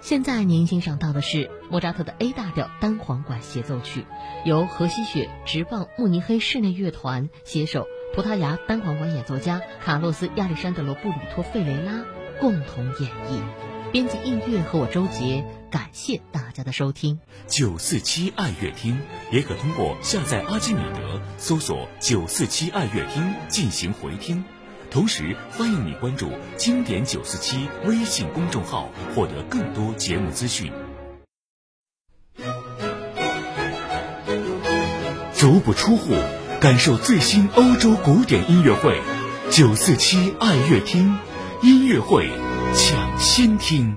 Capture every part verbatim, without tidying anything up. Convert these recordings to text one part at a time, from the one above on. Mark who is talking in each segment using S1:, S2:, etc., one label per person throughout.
S1: 现在您欣赏到的是莫扎特的 A 大调单簧管协奏曲，由荷西雪直棒慕尼黑室内乐团携手葡萄牙单簧管演奏家卡洛斯·亚历山德罗·布里托·费雷拉共同演绎。编辑音乐和我周杰，感谢大家的收听。
S2: 九四七爱乐厅也可通过下载阿基米德搜索九四七爱乐厅进行回听。同时欢迎你关注经典九四七微信公众号，获得更多节目资讯。足不出户，感受最新欧洲古典音乐会，九四七爱乐厅音乐会抢先听。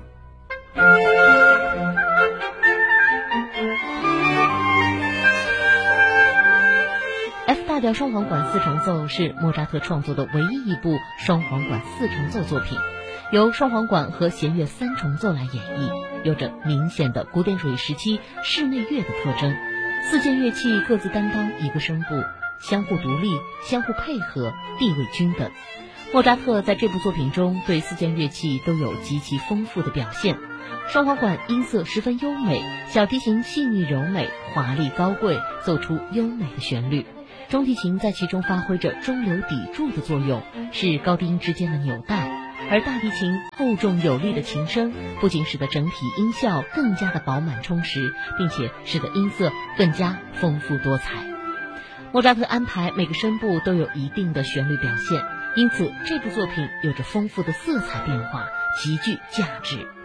S1: F 大调双簧管四重奏是莫扎特创作的唯一一部双簧管四重奏作品，由双簧管和弦乐三重奏来演绎，有着明显的古典主义时期室内乐的特征。四件乐器各自担当一个声部，相互独立，相互配合，地位均等。莫扎特在这部作品中对四件乐器都有极其丰富的表现。双簧管音色十分优美，小提琴细腻柔美，华丽高贵，奏出优美的旋律。中提琴在其中发挥着中流砥柱的作用，是高低音之间的纽带，而大提琴厚重有力的琴声不仅使得整体音效更加的饱满充实，并且使得音色更加丰富多彩。莫扎特安排每个声部都有一定的旋律表现，因此这部作品有着丰富的色彩变化，极具价值。